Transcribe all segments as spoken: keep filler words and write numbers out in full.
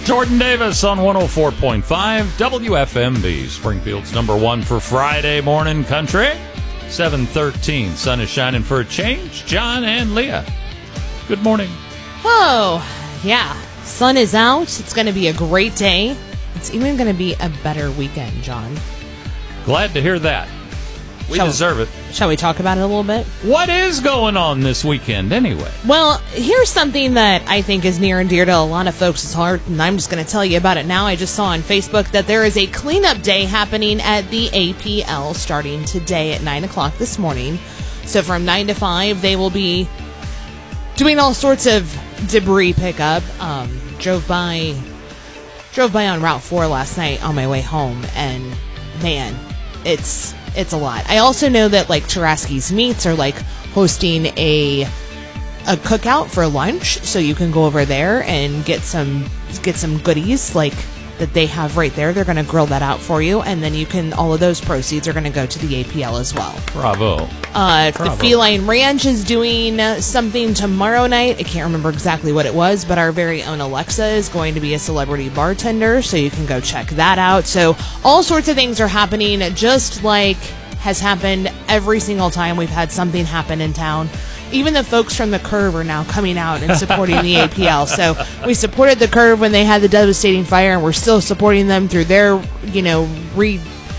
Jordan Davis on one oh four point five W F M B, Springfield's number one for Friday morning country. seven thirteen, sun is shining for a change. John and Leah, good morning. Oh, yeah, sun is out. It's going to be a great day. It's even going to be a better weekend, John. Glad to hear that. We Shall deserve it. Shall we talk about it a little bit? What is going on this weekend anyway? Well, here's something that I think is near and dear to a lot of folks' heart, and I'm just going to tell you about it now. I just saw on Facebook that there is a cleanup day happening at the A P L starting today at nine o'clock this morning. So from nine to five, they will be doing all sorts of debris pickup. Um, drove by, drove by on Route four last night on my way home, and man, it's... It's a lot. I also know that like Charaski's Meats are like hosting a a cookout for lunch, so you can go over there and get some get some goodies like that they have right there. They're going to grill that out for you, and then you can all of those proceeds are going to go to the A P L as well. Bravo. Uh, Bravo. The Feline Ranch is doing uh, something tomorrow night. I can't remember exactly what it was, but our very own Alexa is going to be a celebrity bartender, so you can go check that out. So all sorts of things are happening, just like has happened every single time we've had something happen in town. Even the folks from the Curve are now coming out and supporting the A P L. So we supported the Curve when they had the devastating fire, and we're still supporting them through their, you know, re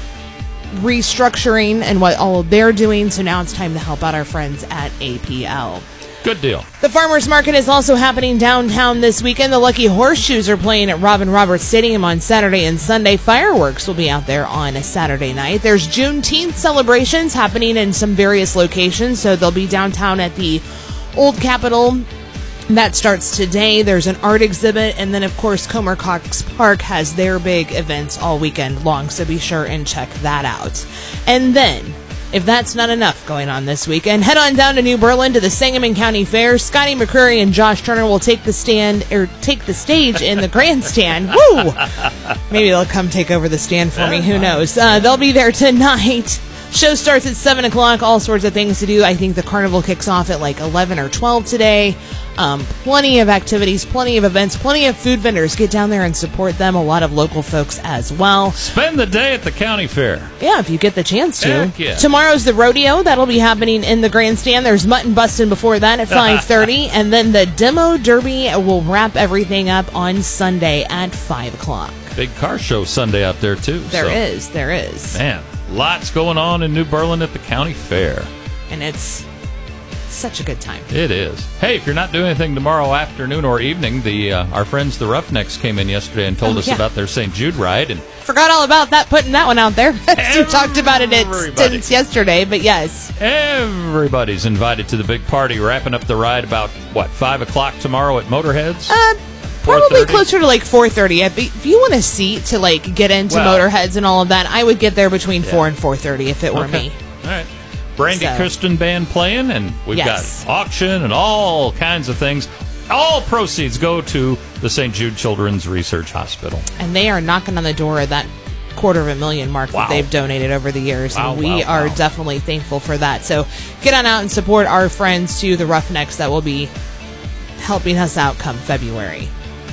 restructuring and what all they're doing. So now it's time to help out our friends at A P L. Good deal. The Farmers Market is also happening downtown this weekend. The Lucky Horseshoes are playing at Robin Roberts Stadium on Saturday and Sunday. Fireworks will be out there on a Saturday night. There's Juneteenth celebrations happening in some various locations, so they'll be downtown at the Old Capitol. That starts today. There's an art exhibit, and then, of course, Comer Cox Park has their big events all weekend long, so be sure and check that out. And then, if that's not enough going on this weekend, head on down to New Berlin to the Sangamon County Fair. Scotty McCreary and Josh Turner will take the stand or take the stage in the grandstand. Woo! Maybe they'll come take over the stand for me. Who knows? Uh, they'll be there tonight. Show starts at seven o'clock. All sorts of things to do. I think the carnival kicks off at like eleven or twelve today. Um, plenty of activities, plenty of events, plenty of food vendors. Get down there and support them. A lot of local folks as well. Spend the day at the county fair. Yeah, if you get the chance to. Heck yeah. Tomorrow's the rodeo. That'll be happening in the grandstand. There's mutton busting before that at five thirty. And then the demo derby will wrap everything up on Sunday at five o'clock. Big car show Sunday out there, too. There so. is. There is. Man, lots going on in New Berlin at the county fair. And it's such a good time. It is. Hey, if you're not doing anything tomorrow afternoon or evening, the uh, our friends the Roughnecks came in yesterday and told oh, us yeah. about their Saint Jude ride. And forgot all about that, putting that one out there. You talked about it at Stints yesterday, but yes. Everybody's invited to the big party, wrapping up the ride about, what, five o'clock tomorrow at Motorheads? Uh, probably closer to like four thirty. If if you want a seat to like get into well, Motorheads and all of that, I would get there between yeah. four and four thirty if it were okay. me. All right. Brandy So. Kristen Band playing, and we've Yes. got auction and all kinds of things. All proceeds go to the Saint Jude Children's Research Hospital. And they are knocking on the door of that quarter of a million mark Wow. that they've donated over the years. Wow, and we wow, are wow. definitely thankful for that. So get on out and support our friends to the Roughnecks that will be helping us out come February.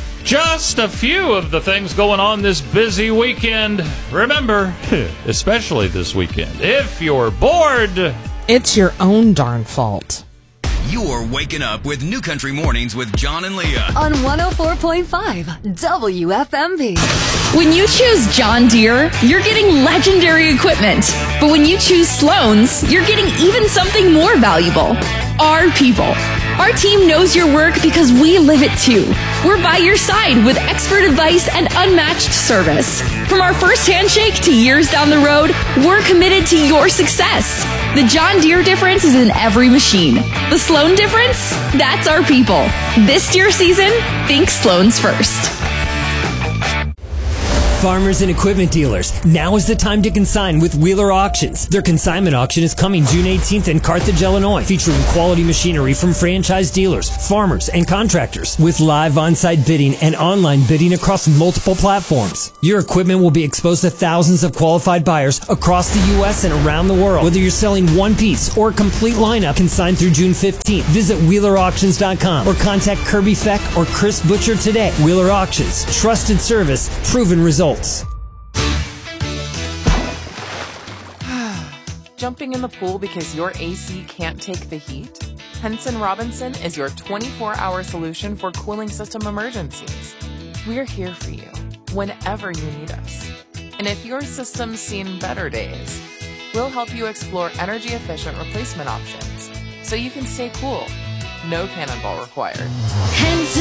Just a few of the things going on this busy weekend. Remember, especially this weekend, if you're bored, it's your own darn fault. You're waking up with New Country Mornings with John and Leah on one oh four point five W F M B. When you choose John Deere, you're getting legendary equipment. But when you choose Sloan's, you're getting even something more valuable. Our people. Our team knows your work because we live it too. We're by your side with expert advice and unmatched service. From our first handshake to years down the road, we're committed to your success. The John Deere difference is in every machine. The Sloan difference? That's our people. This Deere season, think Sloan's first. Farmers and equipment dealers, now is the time to consign with Wheeler Auctions. Their consignment auction is coming June eighteenth in Carthage, Illinois, featuring quality machinery from franchise dealers, farmers, and contractors, with live on-site bidding and online bidding across multiple platforms. Your equipment will be exposed to thousands of qualified buyers across the U S and around the world. Whether you're selling one piece or a complete lineup, consign through June fifteenth. Visit Wheeler Auctions dot com or contact Kirby Feck or Chris Butcher today. Wheeler Auctions, trusted service, proven results. Jumping in the pool because your A C can't take the heat? Henson Robinson is your twenty-four hour solution for cooling system emergencies. We're here for you whenever you need us. And if your system's seen better days, we'll help you explore energy-efficient replacement options so you can stay cool. No cannonball required. Henson